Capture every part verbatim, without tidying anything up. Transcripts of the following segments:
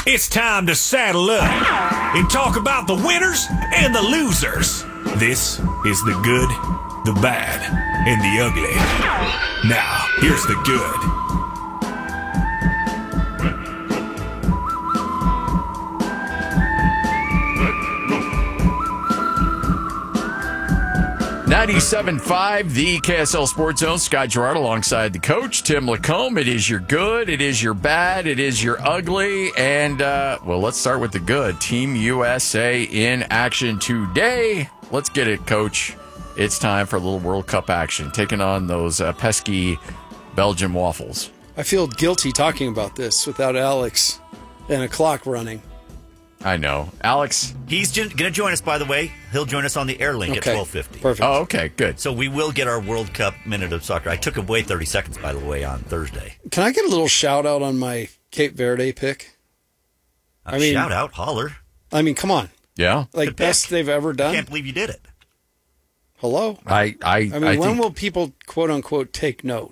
It's time to saddle up and talk about the winners and the losers. This is the good, the bad, and the ugly. Now, here's the good. ninety-seven point five, the K S L Sports Zone. Scott Gerard alongside the coach, Tim Lacombe. It is your good, it is your bad, it is your ugly. And, uh, well, let's start with the good. Team U S A in action today. Let's get it, Coach. It's time for a little World Cup action, taking on those uh, pesky Belgian waffles. I feel guilty talking about this without Alex and a clock running. I know. Alex? He's going to join us, by the way. He'll join us on the air link okay. at twelve fifty. Perfect. Oh, okay, good. So we will get our World Cup Minute of Soccer. I took away thirty seconds, by the way, on Thursday. Can I get a little shout out on my Cape Verde pick? Uh, I mean, shout out, holler. I mean, come on. Yeah? Like, Good best pick. they've ever done? I can't believe you did it. Hello? I, I, I mean, I when think, will people, quote unquote, take note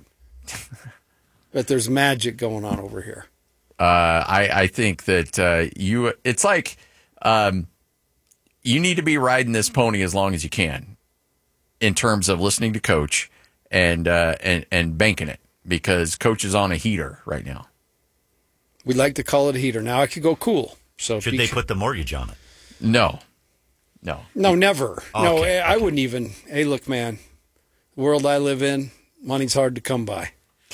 that there's magic going on over here? uh, I, I think that uh, you, it's like, um, you need to be riding this pony as long as you can in terms of listening to Coach and, uh, and, and banking it, because Coach is on a heater right now. We'd like to call it a heater. Now I could go cool. So Should be- they put the mortgage on it? No. No. No, never. no, Okay, I okay. wouldn't even. Hey, look, man, the world I live in, money's hard to come by.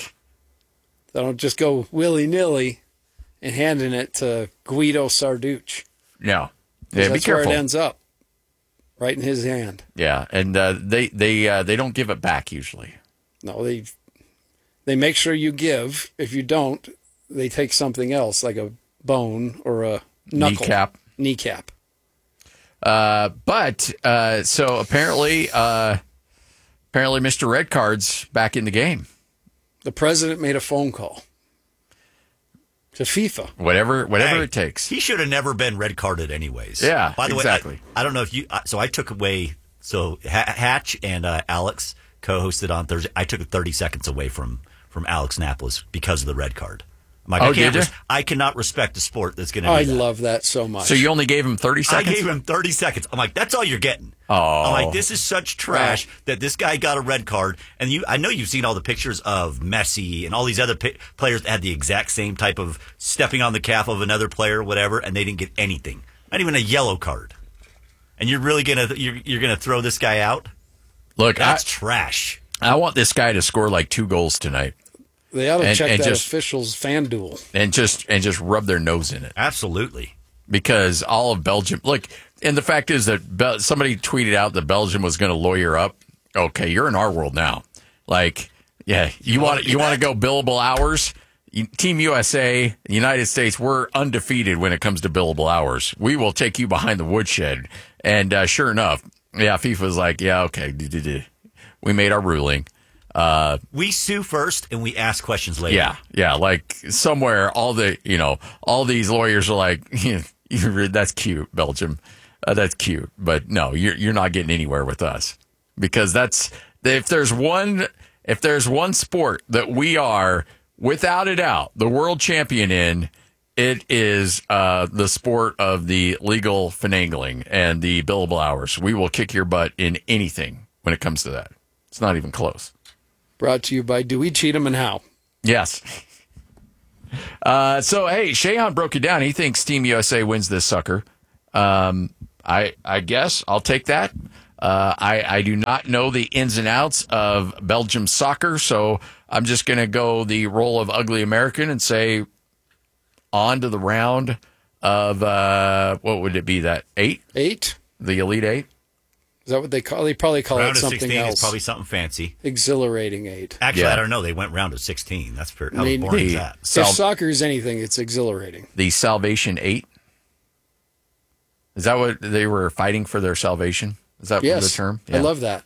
I don't just go willy-nilly and handing it to Guido Sarducci. No. Yeah, be That's careful. where it ends up, right in his hand. Yeah, and uh, they they uh, they don't give it back usually. No, they they make sure you give. If you don't, they take something else, like a bone or a knuckle. Kneecap. Kneecap. Uh, but uh, so apparently, uh, apparently, Mister Red Card's back in the game. The president made a phone call to FIFA. Whatever, whatever Hey, it takes. He should have never been red carded, anyways. Yeah, By the exactly. way, I, I don't know if you. So I took away. So Hatch and uh, Alex co-hosted on Thursday. I took thirty seconds away from from Alex Napolis because of the red card. I'm like, Oh, I can't. did you? Res- I cannot respect a sport that's going to. I do that. love that so much. So you only gave him thirty I seconds. gave him thirty seconds. I'm like, that's all you're getting. Oh. I'm like, this is such trash that this guy got a red card. And you, I know you've seen all the pictures of Messi and all these other pi- players that had the exact same type of stepping on the calf of another player, whatever, and they didn't get anything, not even a yellow card. And you're really gonna you're, you're gonna throw this guy out? Look, That's I, trash. I want this guy to score like two goals tonight, They ought to And- check and that just- official's fan duel. and just and just rub their nose in it. Absolutely. Because all of Belgium, look, and the fact is that Bel- somebody tweeted out that Belgium was going to lawyer up. Okay, you're in our world now. Like, yeah, you want you want to go billable hours? You, Team U S A, the United States, we're undefeated when it comes to billable hours. We will take you behind the woodshed. And uh, sure enough, yeah, FIFA's like, yeah, okay, we made our ruling. Uh, We sue first and we ask questions later. yeah, yeah, like somewhere, all the you know, all these lawyers are like, you're, that's cute, Belgium, uh, that's cute, but no, you're you're not getting anywhere with us, because that's if there's one if there's one sport that we are without a doubt the world champion in, it is uh, the sport of the legal finagling and the billable hours. We will kick your butt in anything when it comes to that. It's not even close. Brought to you by Do We Cheat 'Em and How? Yes. Uh, so, hey, Shahan broke it down. He thinks Team U S A wins this sucker. Um, I I guess I'll take that. Uh, I, I do not know the ins and outs of Belgium soccer, so I'm just going to go the role of ugly American and say on to the round of, uh, what would it be, that eight? Eight? The Elite Eight? Is that what they call? They probably call Round it of something sixteen else. is probably something fancy. Exhilarating eight. Actually, Yeah. I don't know. They went round of sixteen. That's pretty. How I mean, boring is the- that? Sal- if soccer is anything, it's exhilarating. the Salvation Eight? Is that what they were fighting for, their salvation? Is that Yes, the term? I love that.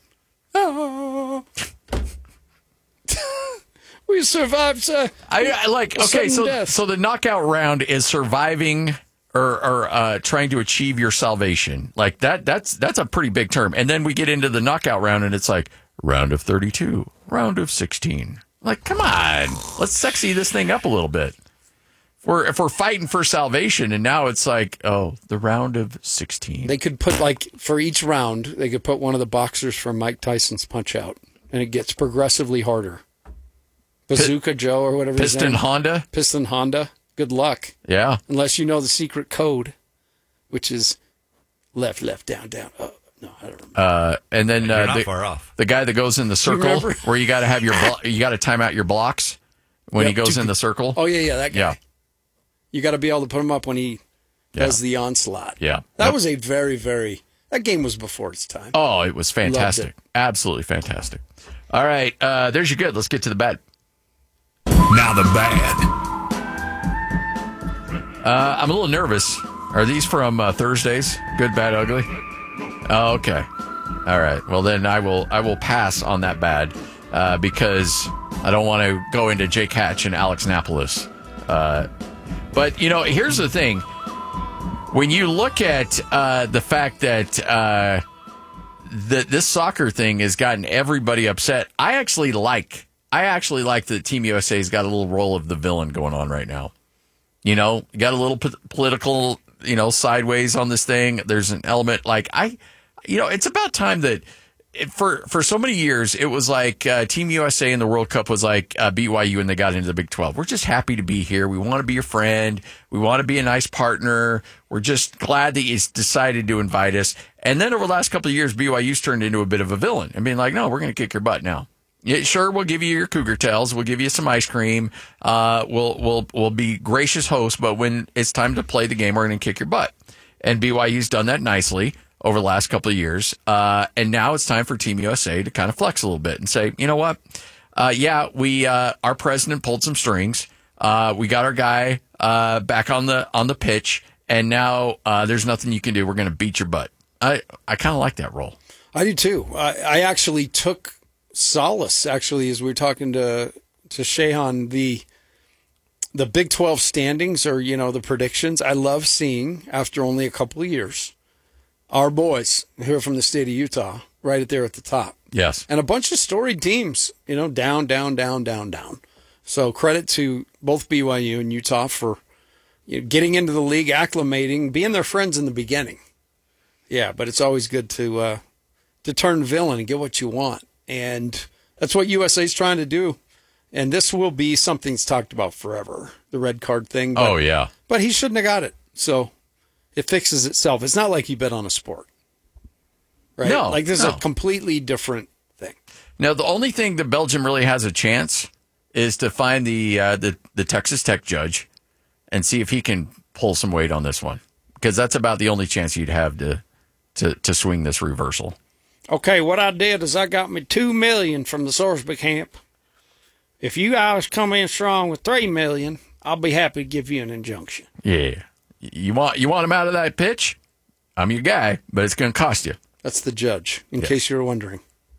We survived. Uh, I, I like. Okay, sudden so death. so the knockout round is surviving or or uh, trying to achieve your salvation. Like that. That's that's a pretty big term. And then we get into the knockout round, and it's like round of thirty-two, round of sixteen. Like, come on, let's sexy this thing up a little bit. If we're, if we're fighting for salvation, and now it's like, oh, the round of sixteen. They could put, like, for each round, they could put one of the boxers from Mike Tyson's Punch-Out, and it gets progressively harder. Bazooka P- Joe or whatever his name. Piston Honda? Piston Honda. Good luck. Yeah. Unless you know the secret code, which is left, left, down, down. Oh, no, I don't remember. Uh, and then You're uh, not the, far off. the guy that goes in the circle remember? where you got to have your blo- you got to time out your blocks when Yep. he goes in the circle. Oh, yeah, yeah, that guy. Yeah. You got to be able to put him up when he Yeah. does the onslaught. Yeah. That Yep. was a very, very... That game was before its time. Oh, it was fantastic. Loved it. Absolutely fantastic. All right. Uh, there's your good. Let's get to the bad. Now the bad. Uh, I'm a little nervous. Are these from uh, Thursdays? Good, bad, ugly? Oh, okay. All right. Well, then I will I will pass on that bad uh, because I don't want to go into Jake Hatch and Alex Napolis. Uh, but, you know, here's the thing. When you look at uh, the fact that uh, the, this soccer thing has gotten everybody upset, I actually like I actually like that Team U S A's got a little role of the villain going on right now. You know, got a little po- political, you know, sideways on this thing. There's an element like I, you know, it's about time that it, for for so many years it was like uh, Team U S A in the World Cup was like uh, B Y U and they got into the Big twelve. We're just happy to be here. We want to be your friend. We want to be a nice partner. We're just glad that you decided to invite us. And then over the last couple of years, B Y U's turned into a bit of a villain and being like, no, we're going to kick your butt now. Yeah, sure, we'll give you your cougar tails. We'll give you some ice cream. Uh, we'll we'll we'll be gracious hosts. But when it's time to play the game, we're going to kick your butt. And B Y U's done that nicely over the last couple of years. Uh, and now it's time for Team U S A to kind of flex a little bit and say, you know what? Uh, yeah, we uh, our president pulled some strings. Uh, we got our guy uh, back on the on the pitch, and now uh, there's nothing you can do. We're going to beat your butt. I I kind of like that role. I do too. I, I actually took solace, actually, as we were talking to to Shehan, the the Big twelve standings, or, you know, the predictions. I love seeing, after only a couple of years, our boys who are from the state of Utah right there at the top. Yes. And a bunch of storied teams, you know, down, down, down, down, down. So credit to both B Y U and Utah for, you know, getting into the league, acclimating, being their friends in the beginning. Yeah, but it's always good to uh, to turn villain and get what you want. And that's what U S A's trying to do. And this will be something that's talked about forever, the red card thing. But, Oh, yeah. But he shouldn't have got it. So it fixes itself. It's not like he bet on a sport. Right? No, Like this no. is a completely different thing. Now, the only thing that Belgium really has a chance is to find the uh, the, the Texas Tech judge and see if he can pull some weight on this one. Because that's about the only chance you'd have to, to, to swing this reversal. Okay, what I did is I got me two million from the Sorsby camp. If you guys come in strong with three million, I'll be happy to give you an injunction. Yeah. You want you want him out of that pitch? I'm your guy, but it's going to cost you. That's the judge, in Yeah. case you were wondering.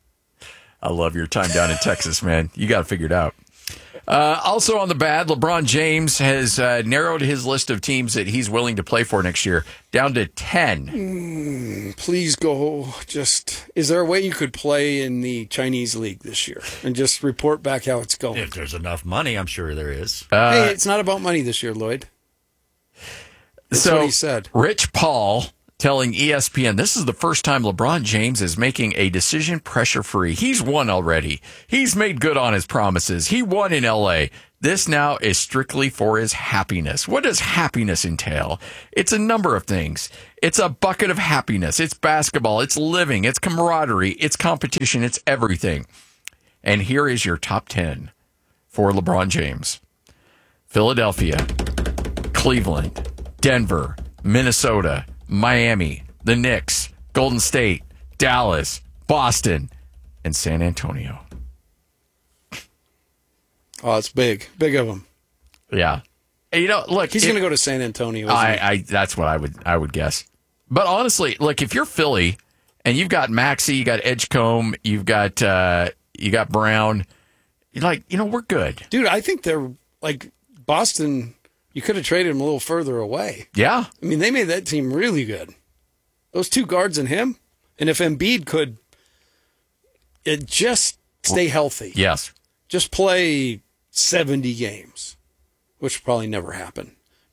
I love your time down in Texas, man. You got to figure it out. Uh, also on the bad, LeBron James has uh, narrowed his list of teams that he's willing to play for next year down to ten. Mm, please go. Just, is there a way you could play in the Chinese league this year and just report back how it's going? If there's enough money, I'm sure there is. Uh, hey, it's not about money this year, Lloyd. That's so what he said. Rich Paul telling E S P N this is the first time LeBron James is making a decision pressure free. He's won already. He's made good on his promises. He won in L A. This now is strictly for his happiness. What does happiness entail? It's a number of things. It's a bucket of happiness. It's basketball. It's living. It's camaraderie. It's competition. It's everything. And here is your top ten for LeBron James. Philadelphia, Cleveland, Denver, Minnesota, Miami, the Knicks, Golden State, Dallas, Boston, and San Antonio. Oh, it's big. Big of him. Yeah. And, you know, look, He's it- going to go to San Antonio. Isn't I, he? I that's what I would I would guess. But honestly, look, if you're Philly and you've got Maxey, you got Edgecombe, you've got uh, you got Brown, you're like, you know, we're good. Dude, I think they're like Boston. You could have traded him a little further away. Yeah. I mean, they made that team really good. Those two guards and him. And if Embiid could it just stay healthy, Yes. just play seventy games, which will probably never happen.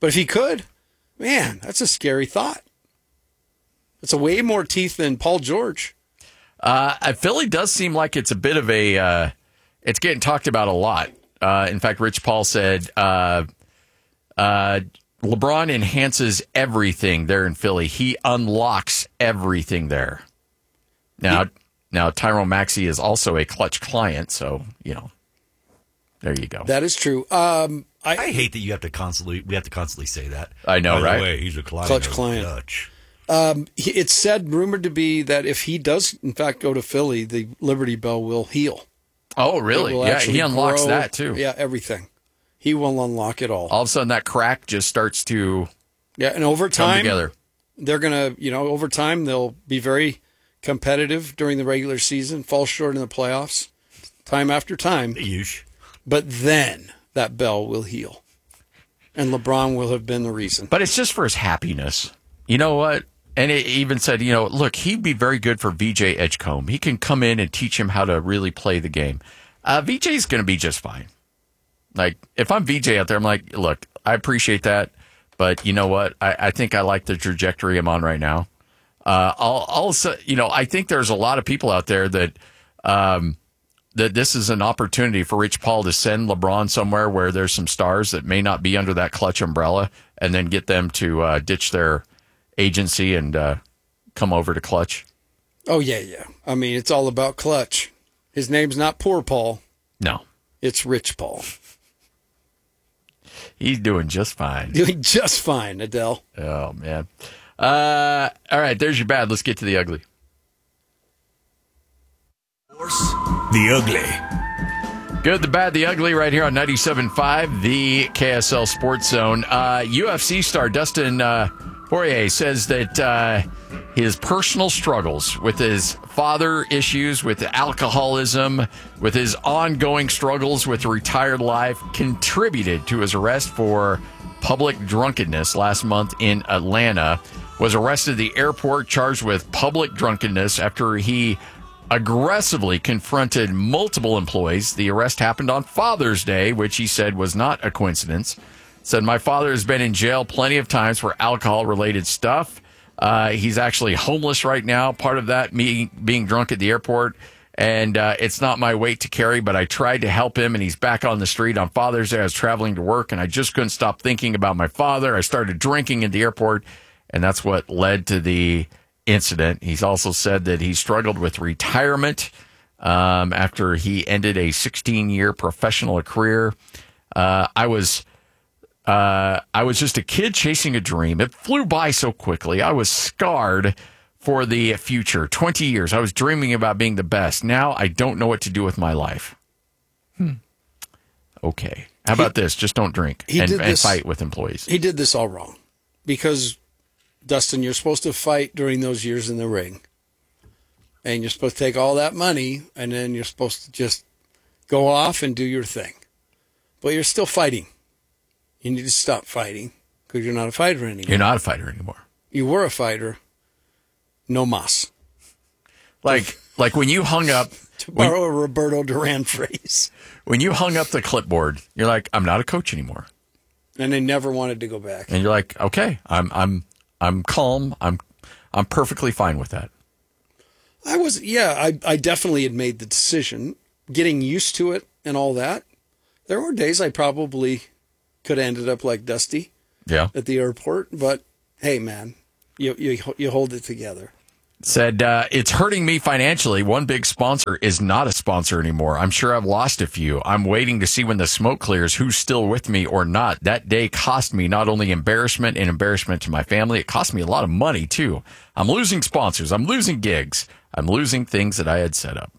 But if he could, man, that's a scary thought. It's a way more teeth than Paul George. Uh, Philly does seem like it's a bit of a, uh, it's getting talked about a lot. Uh, in fact, Rich Paul said uh, uh, LeBron enhances everything there in Philly. He unlocks everything there. Now, he, now Tyrone Maxey is also a Clutch client, so, you know, there you go. That is true. Um, I, I hate that you have to constantly, we have to constantly say that. I know, By right? the way, he's a client. Clutch client. Clutch. Um, it's said, rumored to be that if he does, in fact, go to Philly, the Liberty Bell will heal. Oh, really? Yeah, he unlocks grow. that, too. Yeah, everything. He will unlock it all. All of a sudden, that crack just starts to yeah, and over come time, together. They're going to, you know, over time, they'll be very competitive during the regular season, fall short in the playoffs, time after time. Yeesh. But then that bell will heal. And LeBron will have been the reason. But it's just for his happiness. You know what? And it even said, you know, look, he'd be very good for V J Edgecombe. He can come in and teach him how to really play the game. Uh, V J's going to be just fine. Like, if I'm V J out there, I'm like, look, I appreciate that. But you know what? I, I think I like the trajectory I'm on right now. Uh, I'll also, you know, I think there's a lot of people out there that, um, that this is an opportunity for Rich Paul to send LeBron somewhere where there's some stars that may not be under that Clutch umbrella and then get them to uh, ditch their agency and uh, come over to Clutch. Oh, yeah, yeah. I mean, it's all about Clutch. His name's not Poor Paul. No. It's Rich Paul. He's doing just fine. Doing just fine, Adele. Oh, man. Uh, all right, there's your bad. Let's get to the ugly. The ugly. Good, the bad, the ugly, right here on ninety-seven point five, the K S L Sports Zone. Uh, U F C star Dustin uh, Poirier says that uh, his personal struggles with his father issues, with alcoholism, with his ongoing struggles with retired life contributed to his arrest for public drunkenness last month in Atlanta. Was arrested at the airport, charged with public drunkenness after he aggressively confronted multiple employees. The arrest happened on Father's Day, which he said was not a coincidence. Said, my father has been in jail plenty of times for alcohol-related stuff. Uh, he's actually homeless right now. Part of that, me being drunk at the airport. And uh, it's not my weight to carry, but I tried to help him, and he's back on the street. On Father's Day, I was traveling to work, and I just couldn't stop thinking about my father. I started drinking at the airport, and that's what led to the incident. He's also said that he struggled with retirement um, after he ended a sixteen-year professional career. Uh, I was uh, I was just a kid chasing a dream. It flew by so quickly. I was scarred for the future. twenty years. I was dreaming about being the best. Now I don't know what to do with my life. Hmm. Okay. How about he, this? Just don't drink and, and this, fight with employees. He did this all wrong because, Dustin, you're supposed to fight during those years in the ring. And you're supposed to take all that money, and then you're supposed to just go off and do your thing. But you're still fighting. You need to stop fighting because you're not a fighter anymore. You're not a fighter anymore. You were a fighter. No mas. Like, like when you hung up... To borrow when, a Roberto Duran phrase. When you hung up the clipboard, you're like, I'm not a coach anymore. And they never wanted to go back. And you're like, okay, I'm... I'm I'm calm. I'm I'm perfectly fine with that. I was, yeah, I, I definitely had made the decision, getting used to it and all that. There were days I probably could have ended up like Dusty yeah. at the airport, but hey, man, you you, you hold it together. Said, uh, it's hurting me financially. One big sponsor is not a sponsor anymore. I'm sure I've lost a few. I'm waiting to see when the smoke clears who's still with me or not. That day cost me not only embarrassment and embarrassment to my family, it cost me a lot of money, too. I'm losing sponsors. I'm losing gigs. I'm losing things that I had set up.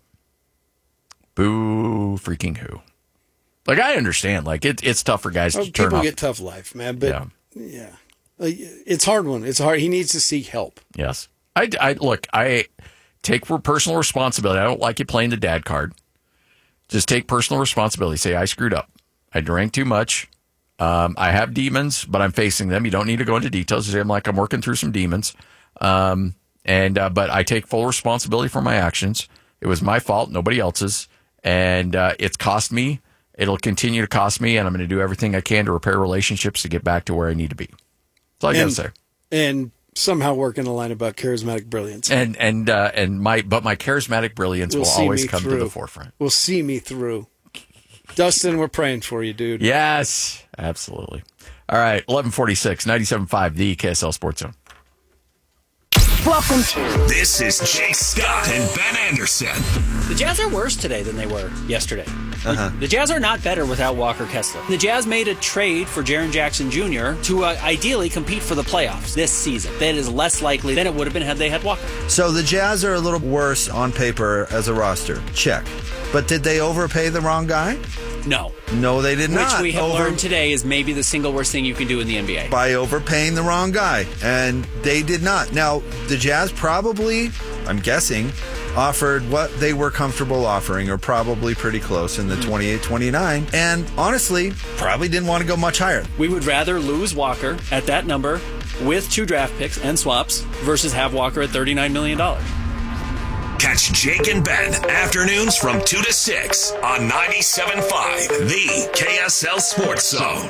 Boo freaking who. Like, I understand. Like, it, it's tough for guys well, to turn people off. People get tough life, man. But, yeah. yeah. It's a hard one. It's hard. He needs to seek help. Yes. I, I look, I take personal responsibility. I don't like you playing the dad card. Just take personal responsibility. Say, I screwed up. I drank too much. Um, I have demons, but I'm facing them. You don't need to go into details. Say, I'm like, I'm working through some demons. Um, and, uh, but I take full responsibility for my actions. It was my fault, nobody else's. And, uh, it's cost me It'll continue to cost me, and I'm going to do everything I can to repair relationships to get back to where I need to be. That's all I got to say. And somehow work in a line about charismatic brilliance. And and uh, and my but my charismatic brilliance will, will always come through. to the forefront. Will see me through. Dustin, we're praying for you, dude. Yes, absolutely. All right, eleven forty-six, ninety-seven point five, the K S L Sports Zone. Welcome to. This is Jake Scott and Ben Anderson. The Jazz are worse today than they were yesterday. Uh-huh. The Jazz are not better without Walker Kessler. The Jazz made a trade for Jaren Jackson Junior to uh, ideally compete for the playoffs this season. That is less likely than it would have been had they had Walker. So the Jazz are a little worse on paper as a roster. Check. But did they overpay the wrong guy? No. No, they did not. Which we have Over- learned today is maybe the single worst thing you can do in the N B A. By overpaying the wrong guy. And they did not. Now, the Jazz probably, I'm guessing, offered what they were comfortable offering, or probably pretty close in the twenty-eight twenty-nine. And honestly, probably didn't want to go much higher. We would rather lose Walker at that number with two draft picks and swaps versus have Walker at thirty-nine million dollars. Catch Jake and Ben afternoons from two to six on ninety-seven point five, the K S L Sports Zone.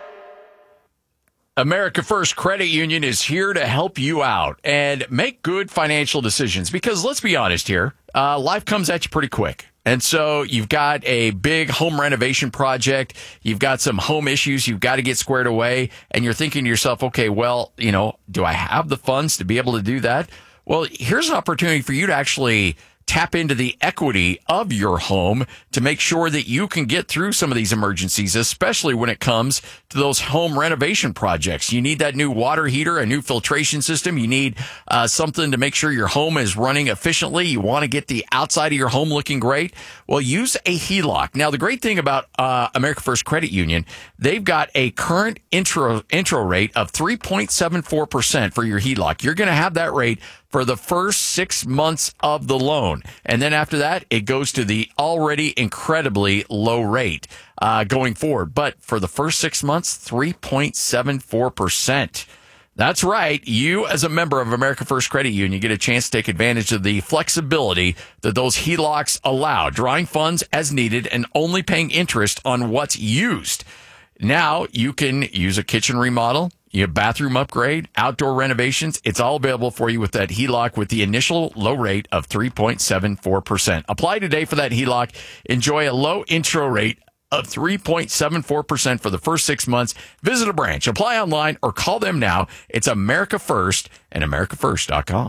America First Credit Union is here to help you out and make good financial decisions, because let's be honest here, uh, life comes at you pretty quick. And so you've got a big home renovation project. You've got some home issues you've got to get squared away. And you're thinking to yourself, okay, well, you know, do I have the funds to be able to do that? Well, here's an opportunity for you to actually tap into the equity of your home to make sure that you can get through some of these emergencies, especially when it comes to those home renovation projects. You need that new water heater, a new filtration system. You need uh, something to make sure your home is running efficiently. You want to get the outside of your home looking great. Well, use a H E L O C. Now, the great thing about uh, America First Credit Union, they've got a current intro intro rate of three point seven four percent for your H E L O C. You're going to have that rate for the first six months of the loan. And then after that, it goes to the already incredibly low rate uh, going forward. But for the first six months, three point seven four percent. That's right. You, as a member of America First Credit Union, get a chance to take advantage of the flexibility that those H E L O Cs allow, drawing funds as needed and only paying interest on what's used. Now you can use a kitchen remodel, you have bathroom upgrade, outdoor renovations. It's all available for you with that H E L O C with the initial low rate of three point seven four percent. Apply today for that H E L O C. Enjoy a low intro rate of three point seven four percent for the first six months. Visit a branch, apply online, or call them now. It's America First and america first dot com.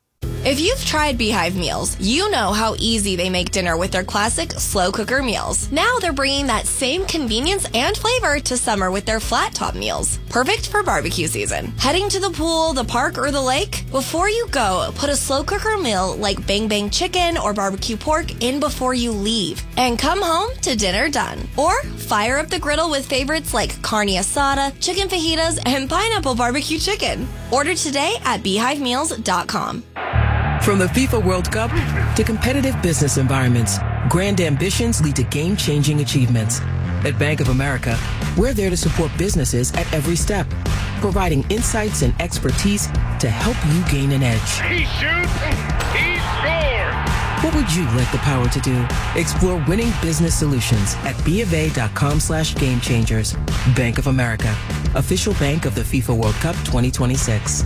If you've tried Beehive meals, you know how easy they make dinner with their classic slow cooker meals. Now they're bringing that same convenience and flavor to summer with their flat top meals. Perfect for barbecue season. Heading to the pool, the park, or the lake? Before you go, put a slow cooker meal like Bang Bang chicken or barbecue pork in before you leave. And come home to dinner done. Or fire up the griddle with favorites like carne asada, chicken fajitas, and pineapple barbecue chicken. Order today at beehive meals dot com. From the FIFA World Cup to competitive business environments, grand ambitions lead to game-changing achievements. At Bank of America, we're there to support businesses at every step, providing insights and expertise to help you gain an edge. He shoots, he scores! What would you like the power to do? Explore winning business solutions at bofa.com slash game changers. Bank of America, official bank of the FIFA World Cup twenty twenty-six.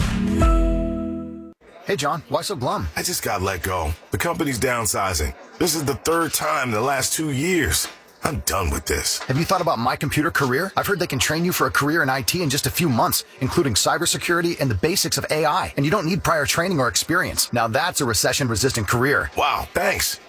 Hey, John, why so glum? I just got let go. The company's downsizing. This is the third time in the last two years. I'm done with this. Have you thought about My Computer Career? I've heard they can train you for a career in I T in just a few months, including cybersecurity and the basics of A I. And you don't need prior training or experience. Now that's a recession-resistant career. Wow, thanks.